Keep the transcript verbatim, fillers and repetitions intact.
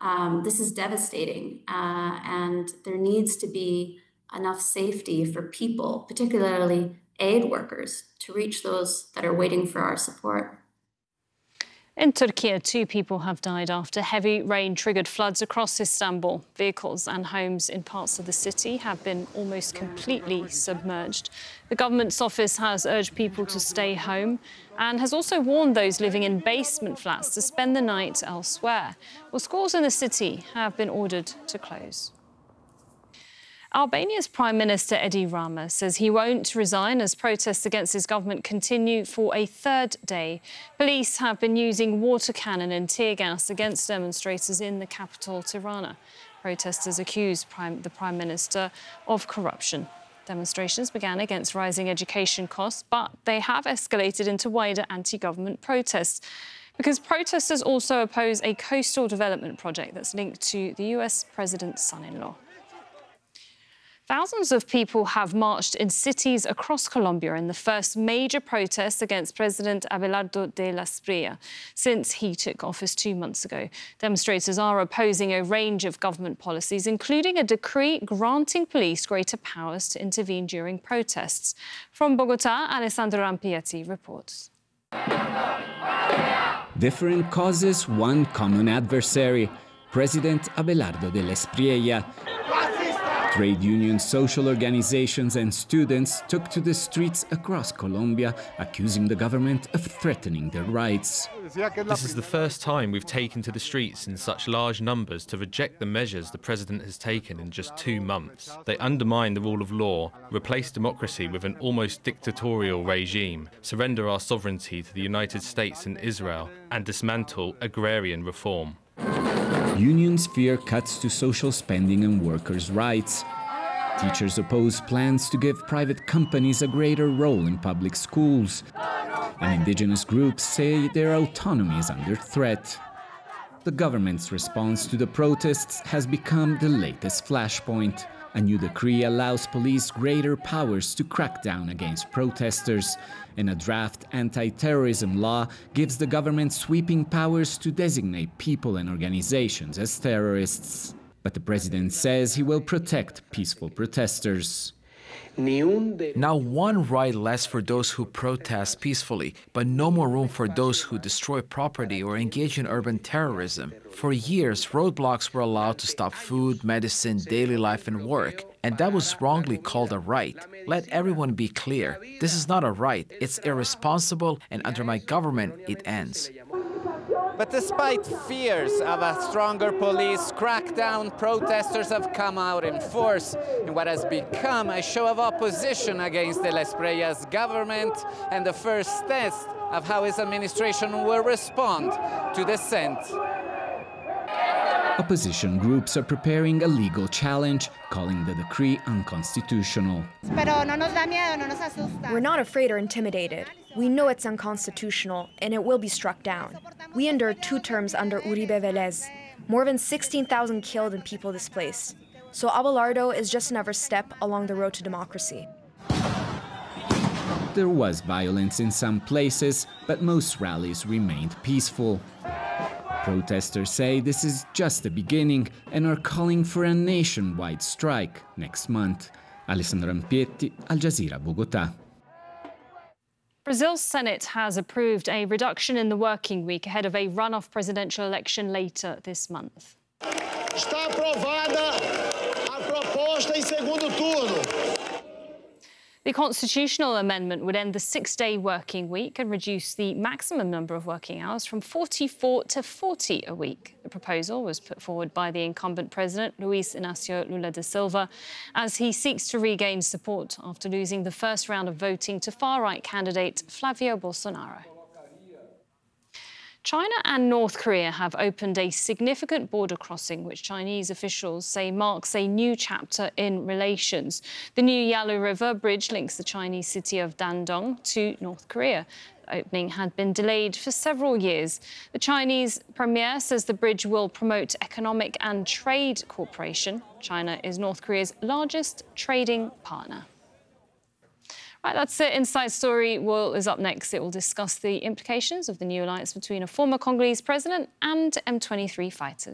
Um, this is devastating, uh, and there needs to be enough safety for people, particularly aid workers, to reach those that are waiting for our support. In Turkey, two people have died after heavy rain triggered floods across Istanbul. Vehicles and homes in parts of the city have been almost completely submerged. The government's office has urged people to stay home and has also warned those living in basement flats to spend the night elsewhere. Well, schools in the city have been ordered to close. Albania's Prime Minister Edi Rama says he won't resign as protests against his government continue for a third day. Police have been using water cannon and tear gas against demonstrators in the capital, Tirana. Protesters accuse Prime, the Prime Minister of corruption. Demonstrations began against rising education costs, but they have escalated into wider anti-government protests, because protesters also oppose a coastal development project that's linked to the U S president's son-in-law. Thousands of people have marched in cities across Colombia in the first major protest against President Abelardo de la Espriella since he took office two months ago. Demonstrators are opposing a range of government policies, including a decree granting police greater powers to intervene during protests. From Bogotá, Alessandro Rampietti reports. Different causes, one common adversary, President Abelardo de la Espriella. Trade unions, social organizations and students took to the streets across Colombia, accusing the government of threatening their rights. This is the first time we've taken to the streets in such large numbers to reject the measures the president has taken in just two months. They undermine the rule of law, replace democracy with an almost dictatorial regime, surrender our sovereignty to the United States and Israel, and dismantle agrarian reform. Unions fear cuts to social spending and workers' rights. Teachers oppose plans to give private companies a greater role in public schools. And indigenous groups say their autonomy is under threat. The government's response to the protests has become the latest flashpoint. A new decree allows police greater powers to crack down against protesters, and a draft anti-terrorism law gives the government sweeping powers to designate people and organizations as terrorists. But the president says he will protect peaceful protesters. Now one right less for those who protest peacefully, but no more room for those who destroy property or engage in urban terrorism. For years, roadblocks were allowed to stop food, medicine, daily life and work, and that was wrongly called a right. Let everyone be clear, this is not a right, it's irresponsible, and under my government it ends. But despite fears of a stronger police crackdown, protesters have come out in force in what has become a show of opposition against de la Espriella's government and the first test of how his administration will respond to dissent. Opposition groups are preparing a legal challenge, calling the decree unconstitutional. We're not afraid or intimidated. We know it's unconstitutional, and it will be struck down. We endured two terms under Uribe Vélez, more than sixteen thousand killed and people displaced. So Abelardo is just another step along the road to democracy. There was violence in some places, but most rallies remained peaceful. Protesters say this is just the beginning and are calling for a nationwide strike next month. Alessandro Rampietti, Al Jazeera, Bogotá. Brazil's Senate has approved a reduction in the working week ahead of a runoff presidential election later this month. Está aprovada a proposta em segundo turno. The constitutional amendment would end the six-day working week and reduce the maximum number of working hours from forty-four to forty a week. The proposal was put forward by the incumbent president, Luiz Inácio Lula da Silva, as he seeks to regain support after losing the first round of voting to far-right candidate Flavio Bolsonaro. China and North Korea have opened a significant border crossing, which Chinese officials say marks a new chapter in relations. The new Yalu River bridge links the Chinese city of Dandong to North Korea. The opening had been delayed for several years. The Chinese premier says the bridge will promote economic and trade cooperation. China is North Korea's largest trading partner. Right, that's it. Inside Story will, is up next. It will discuss the implications of the new alliance between a former Congolese president and M twenty-three fighters.